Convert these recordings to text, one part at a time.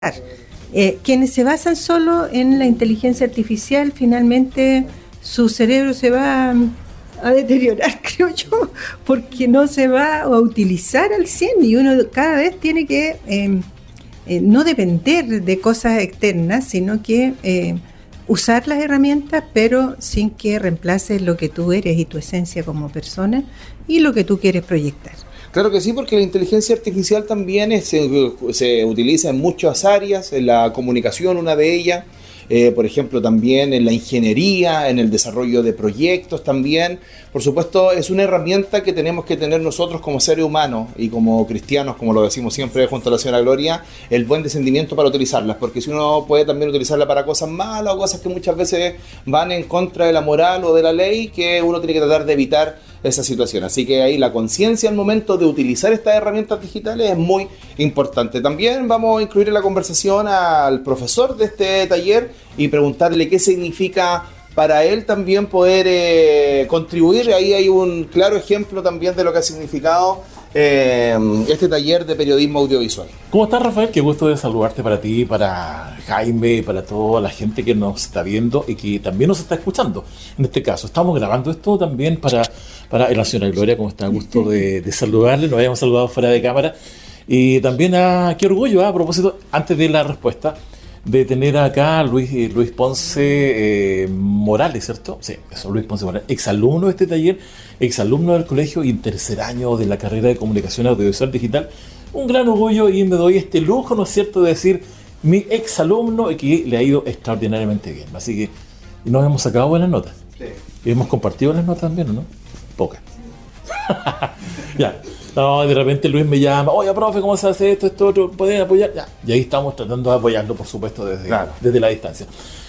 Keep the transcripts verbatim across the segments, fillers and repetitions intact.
Eh, quienes se basan solo en la inteligencia artificial, finalmente su cerebro se va a deteriorar, creo yo, porque no se va a utilizar al cien y uno cada vez tiene que eh, eh, no depender de cosas externas, sino que eh, usar las herramientas, pero sin que reemplaces lo que tú eres y tu esencia como persona y lo que tú quieres proyectar. Claro que sí, porque la inteligencia artificial también es, se, se utiliza en muchas áreas, en la comunicación, una de ellas, eh, por ejemplo, también en la ingeniería, en el desarrollo de proyectos también. Por supuesto, es una herramienta que tenemos que tener nosotros como seres humanos y como cristianos, como lo decimos siempre junto a la señora Gloria, el buen discernimiento para utilizarlas, porque si uno puede también utilizarla para cosas malas o cosas que muchas veces van en contra de la moral o de la ley, que uno tiene que tratar de evitar esa situación. Así que ahí la conciencia al momento de utilizar estas herramientas digitales es muy importante. También vamos a incluir en la conversación al profesor de este taller y preguntarle qué significa para él también poder eh, contribuir. Ahí hay un claro ejemplo también de lo que ha significado eh, este taller de periodismo audiovisual. ¿Cómo estás, Rafael? Qué gusto de saludarte para ti, para Jaime, para toda la gente que nos está viendo y que también nos está escuchando. En este caso, estamos grabando esto también para, para la señora Gloria, como está, gusto de, de saludarle, nos habíamos saludado fuera de cámara. Y también, a, qué orgullo, ¿eh? A propósito, antes de la respuesta, de tener acá a Luis, eh, Luis Ponce eh, Morales, ¿cierto? Sí, eso, Luis Ponce Morales, exalumno de este taller, exalumno del colegio y en tercer año de la carrera de Comunicación Audiovisual Digital. Un gran orgullo y me doy este lujo, ¿no es cierto?, de decir mi exalumno y que le ha ido extraordinariamente bien. Así que nos hemos sacado buenas notas. Sí. Y hemos compartido las notas también, ¿no? Pocas. Ya. No, de repente Luis me llama, oye, profe, ¿cómo se hace esto, esto, otro? ¿Pueden apoyar? Ya. Y ahí estamos tratando de apoyarlo, por supuesto, desde, claro. desde la distancia.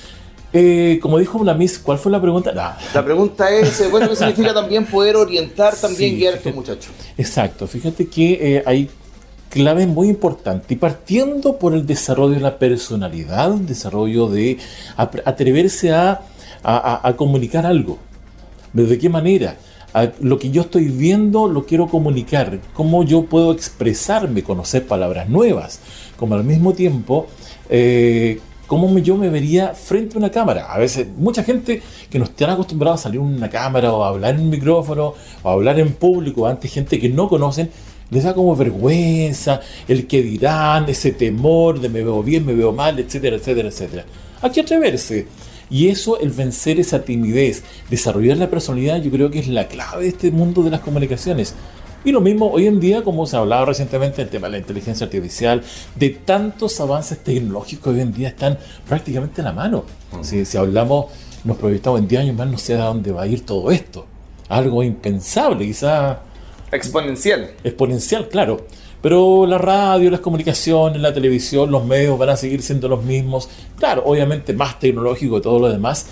Eh, como dijo una Miss, ¿cuál fue la pregunta? Nah. La pregunta es, bueno, ¿qué significa también poder orientar, también sí, guiar a estos muchachos? Exacto, fíjate que eh, hay claves muy importantes, y partiendo por el desarrollo de la personalidad, el desarrollo de atreverse a, a, a comunicar algo. ¿De qué manera? A lo que yo estoy viendo lo quiero comunicar, cómo yo puedo expresarme, conocer palabras nuevas, como al mismo tiempo eh, cómo me, yo me vería frente a una cámara. A veces mucha gente que no están acostumbrados a salir en una cámara o a hablar en un micrófono o a hablar en público ante gente que no conocen, les da como vergüenza, el que dirán, ese temor de me veo bien, me veo mal, etcétera, etcétera, etcétera. Hay que atreverse. Y eso, el vencer esa timidez, desarrollar la personalidad, yo creo que es la clave de este mundo de las comunicaciones. Y lo mismo hoy en día, como se ha hablado recientemente, el tema de la inteligencia artificial, de tantos avances tecnológicos que hoy en día están prácticamente a la mano. Uh-huh. Si, si hablamos, nos proyectamos en diez años más, no sé a dónde va a ir todo esto. Algo impensable, quizás. Exponencial. Exponencial, claro. Pero la radio, las comunicaciones, la televisión, los medios van a seguir siendo los mismos. Claro, obviamente más tecnológico y todo lo demás,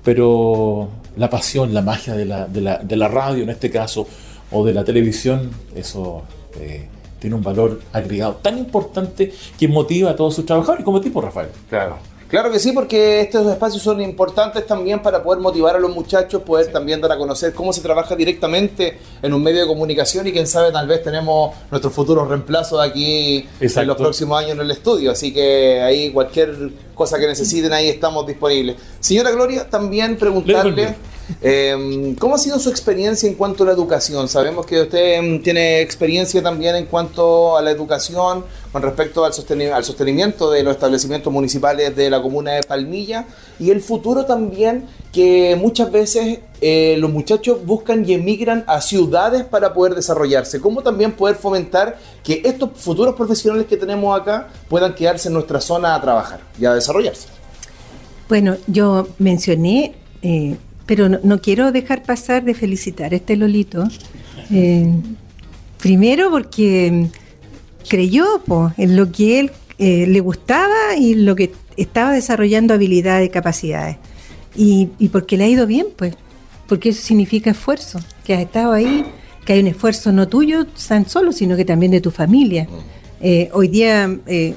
pero la pasión, la magia de la, de la, de la radio en este caso, o de la televisión, eso eh, tiene un valor agregado tan importante que motiva a todos sus trabajadores, como tipo Rafael. Claro. Claro que sí, porque estos espacios son importantes también para poder motivar a los muchachos, poder sí. también dar a conocer cómo se trabaja directamente en un medio de comunicación y quién sabe, tal vez tenemos nuestros futuros reemplazos aquí Exacto. en los próximos años en el estudio, así que ahí cualquier cosa que necesiten, ahí estamos disponibles. Señora Gloria, también preguntarle eh, ¿cómo ha sido su experiencia en cuanto a la educación? Sabemos que usted tiene experiencia también en cuanto a la educación con respecto al, sosten- al sostenimiento de los establecimientos municipales de la comuna de Palmilla y el futuro también que muchas veces eh, los muchachos buscan y emigran a ciudades para poder desarrollarse. ¿Cómo también poder fomentar que estos futuros profesionales que tenemos acá puedan quedarse en nuestra zona a trabajar y a desarrollarse? Bueno, yo mencioné, eh, pero no, no quiero dejar pasar de felicitar a este Lolito. Eh, primero porque creyó po, en lo que él eh, le gustaba y lo que estaba desarrollando habilidades y capacidades. Y, y porque le ha ido bien, pues, porque eso significa esfuerzo, que has estado ahí, que hay un esfuerzo no tuyo tan solo, sino que también de tu familia. Eh, hoy día eh,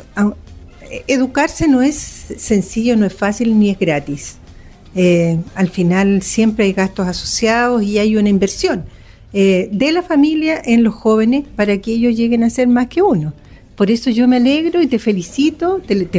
educarse no es sencillo, no es fácil ni es gratis. Eh, al final siempre hay gastos asociados y hay una inversión eh, de la familia en los jóvenes para que ellos lleguen a ser más que uno. Por eso yo me alegro y te felicito, te, te